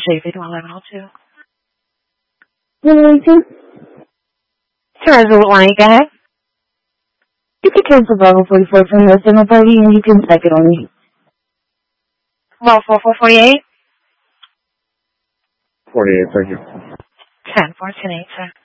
Chevy to 1102. 118? Sure, Resolute line, go ahead. You can cancel Bravo 44 from the signal party and you can check it on me. Well, 4448? 48, thank you. 10-4, 10-8, sir.